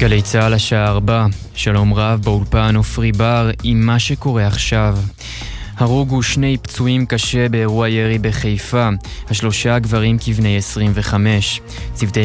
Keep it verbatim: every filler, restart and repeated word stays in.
גלי צהל השעה ארבע, שלום רב באולפן עופרי בר עם מה שקורה עכשיו. הרוגו שני פצועים קשה באירוע ירי בחיפה, השלושה גברים כבני עשרים וחמש. צוותי